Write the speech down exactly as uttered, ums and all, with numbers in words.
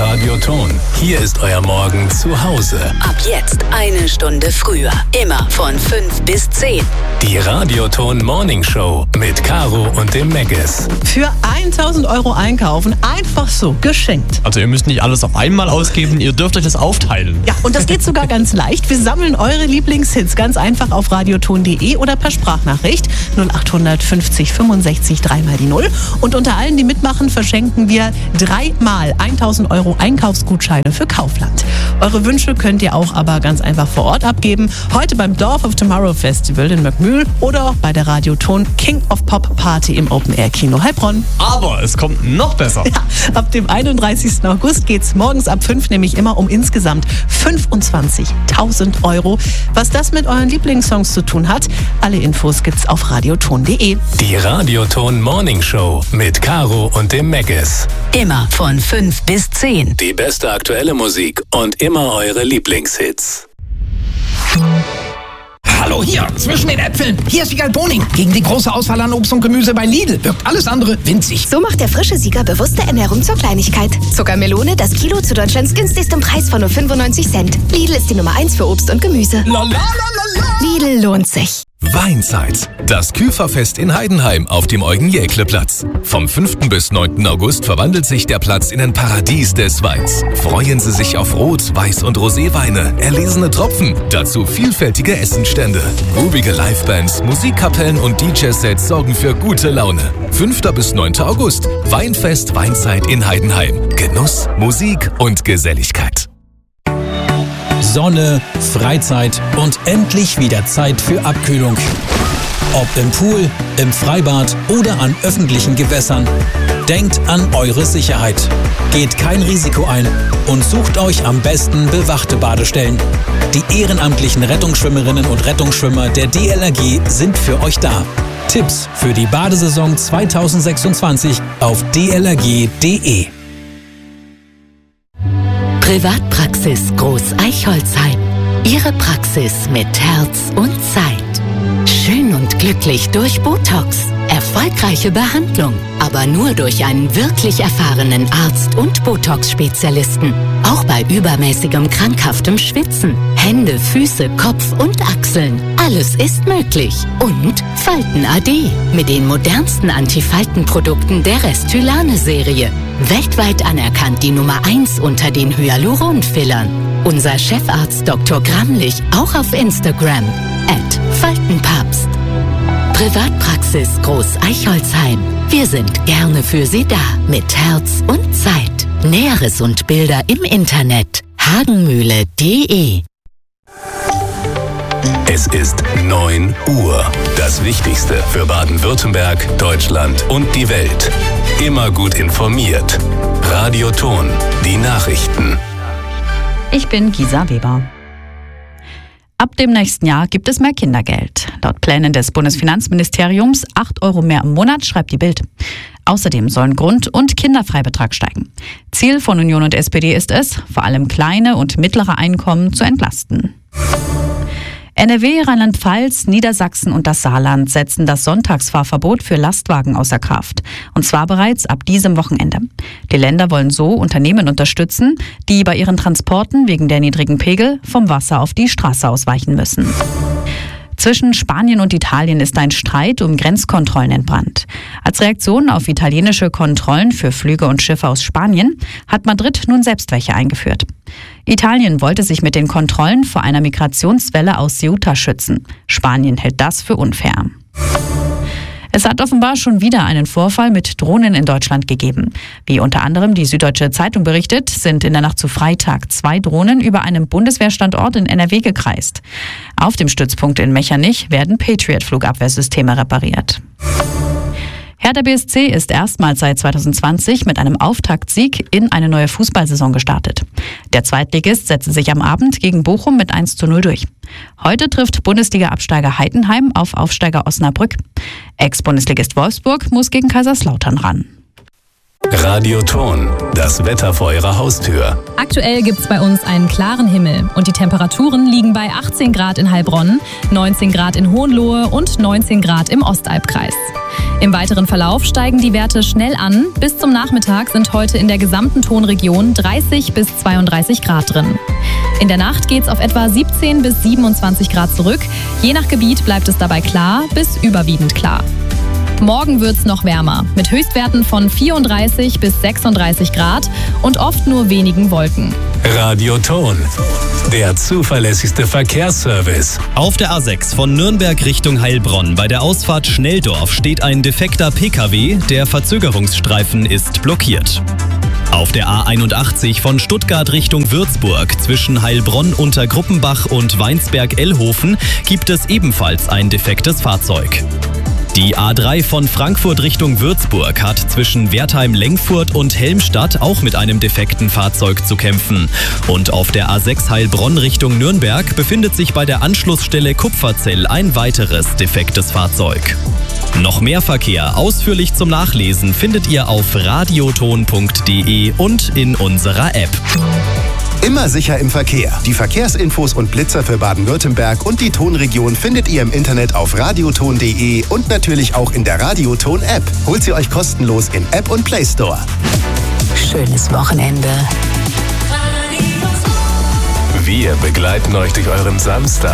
Radio Ton. Hier ist euer Morgen zu Hause. Ab jetzt eine Stunde früher. Immer von fünf bis zehn. Die Radio Ton Morning Show mit Caro und dem Megas. Für tausend Euro einkaufen, einfach so, geschenkt. Also ihr müsst nicht alles auf einmal ausgeben, ihr dürft euch das aufteilen. Ja, und das geht sogar ganz leicht. Wir sammeln eure Lieblingshits ganz einfach auf radioton punkt de oder per Sprachnachricht null acht fünfzig fünfundsechzig drei mal die null. Und unter allen, die mitmachen, verschenken wir dreimal tausend Euro Einkaufsgutscheine für Kaufland. Eure Wünsche könnt ihr auch aber ganz einfach vor Ort abgeben. Heute beim Dorf of Tomorrow Festival in Möckmühl oder auch bei der Radioton King of Pop Party im Open Air Kino Heilbronn. Aber es kommt noch besser. Ja, ab dem einunddreißigsten August geht's morgens ab fünf nämlich immer um insgesamt fünfundzwanzigtausend Euro. Was das mit euren Lieblingssongs zu tun hat, alle Infos gibt's auf radioton punkt de. Die Radioton Morning Show mit Caro und dem Megas. Immer von fünf bis zehn. Die beste aktuelle Musik und immer eure Lieblingshits. Hallo, hier, zwischen den Äpfeln. Hier ist Siegal Boning. Gegen die große Auswahl an Obst und Gemüse bei Lidl wirkt alles andere winzig. So macht der frische Sieger bewusste Ernährung zur Kleinigkeit. Zuckermelone, das Kilo zu Deutschlands günstigstem Preis von nur fünfundneunzig Cent. Lidl ist die Nummer eins für Obst und Gemüse. La, la, la, la, la. Lidl lohnt sich. Weinzeit. Das Küferfest in Heidenheim auf dem Eugen-Jäckle-Platz. Vom fünften bis neunten August verwandelt sich der Platz in ein Paradies des Weins. Freuen Sie sich auf Rot-, Weiß- und Roséweine, erlesene Tropfen, dazu vielfältige Essenstände. Groovige Livebands, Musikkapellen und D J-Sets sorgen für gute Laune. fünften bis neunten August. Weinfest Weinzeit in Heidenheim. Genuss, Musik und Geselligkeit. Sonne, Freizeit und endlich wieder Zeit für Abkühlung. Ob im Pool, im Freibad oder an öffentlichen Gewässern. Denkt an eure Sicherheit. Geht kein Risiko ein und sucht euch am besten bewachte Badestellen. Die ehrenamtlichen Rettungsschwimmerinnen und Rettungsschwimmer der D L R G sind für euch da. Tipps für die Badesaison zweitausendsechsundzwanzig auf d l r g punkt de. Privatpraxis Groß Eichholzheim. Ihre Praxis mit Herz und Zeit. Schön und glücklich durch Botox. Erfolgreiche Behandlung, aber nur durch einen wirklich erfahrenen Arzt und Botox-Spezialisten. Auch bei übermäßigem krankhaftem Schwitzen. Hände, Füße, Kopf und Achseln. Alles ist möglich. Und Falten A D mit den modernsten Antifaltenprodukten der Restylane-Serie. Weltweit anerkannt die Nummer eins unter den Hyaluron-Fillern. Unser Chefarzt Doktor Gramlich auch auf Instagram. at Faltenpapst. Privatpraxis Groß Eichholzheim. Wir sind gerne für Sie da mit Herz und Zeit. Näheres und Bilder im Internet hagenmühle punkt de. Es ist neun Uhr. Das Wichtigste für Baden-Württemberg, Deutschland und die Welt. Immer gut informiert. Radioton, die Nachrichten. Ich bin Gisa Weber. Ab dem nächsten Jahr gibt es mehr Kindergeld. Laut Plänen des Bundesfinanzministeriums acht Euro mehr im Monat, schreibt die Bild. Außerdem sollen Grund- und Kinderfreibetrag steigen. Ziel von Union und S P D ist es, vor allem kleine und mittlere Einkommen zu entlasten. N R W, Rheinland-Pfalz, Niedersachsen und das Saarland setzen das Sonntagsfahrverbot für Lastwagen außer Kraft. Und zwar bereits ab diesem Wochenende. Die Länder wollen so Unternehmen unterstützen, die bei ihren Transporten wegen der niedrigen Pegel vom Wasser auf die Straße ausweichen müssen. Zwischen Spanien und Italien ist ein Streit um Grenzkontrollen entbrannt. Als Reaktion auf italienische Kontrollen für Flüge und Schiffe aus Spanien hat Madrid nun selbst welche eingeführt. Italien wollte sich mit den Kontrollen vor einer Migrationswelle aus Ceuta schützen. Spanien hält das für unfair. Es hat offenbar schon wieder einen Vorfall mit Drohnen in Deutschland gegeben. Wie unter anderem die Süddeutsche Zeitung berichtet, sind in der Nacht zu Freitag zwei Drohnen über einem Bundeswehrstandort in N R W gekreist. Auf dem Stützpunkt in Mechernich werden Patriot-Flugabwehrsysteme repariert. Hertha B S C ist erstmals seit zweitausendzwanzig mit einem Auftaktsieg in eine neue Fußballsaison gestartet. Der Zweitligist setzte sich am Abend gegen Bochum mit eins zu null durch. Heute trifft Bundesliga-Absteiger Heidenheim auf Aufsteiger Osnabrück. Ex-Bundesligist Wolfsburg muss gegen Kaiserslautern ran. Radioton, das Wetter vor Ihrer Haustür. Aktuell gibt's bei uns einen klaren Himmel und die Temperaturen liegen bei achtzehn Grad in Heilbronn, neunzehn Grad in Hohenlohe und neunzehn Grad im Ostalbkreis. Im weiteren Verlauf steigen die Werte schnell an. Bis zum Nachmittag sind heute in der gesamten Tonregion dreißig bis zweiunddreißig Grad drin. In der Nacht geht's auf etwa siebzehn bis siebenundzwanzig Grad zurück. Je nach Gebiet bleibt es dabei klar bis überwiegend klar. Morgen wird's noch wärmer, mit Höchstwerten von vierunddreißig bis sechsunddreißig Grad und oft nur wenigen Wolken. Radioton, der zuverlässigste Verkehrsservice. Auf der A sechs von Nürnberg Richtung Heilbronn bei der Ausfahrt Schnelldorf steht ein defekter P K W, der Verzögerungsstreifen ist blockiert. Auf der A einundachtzig von Stuttgart Richtung Würzburg zwischen Heilbronn unter Gruppenbach und Weinsberg-Ellhofen gibt es ebenfalls ein defektes Fahrzeug. Die A drei von Frankfurt Richtung Würzburg hat zwischen Wertheim-Lengfurt und Helmstadt auch mit einem defekten Fahrzeug zu kämpfen. Und auf der A sechs Heilbronn Richtung Nürnberg befindet sich bei der Anschlussstelle Kupferzell ein weiteres defektes Fahrzeug. Noch mehr Verkehr ausführlich zum Nachlesen findet ihr auf radioton punkt de und in unserer App. Immer sicher im Verkehr. Die Verkehrsinfos und Blitzer für Baden-Württemberg und die Tonregion findet ihr im Internet auf radioton punkt de und natürlich auch in der Radioton-App. Holt sie euch kostenlos in App und Play Store. Schönes Wochenende. Wir begleiten euch durch euren Samstag.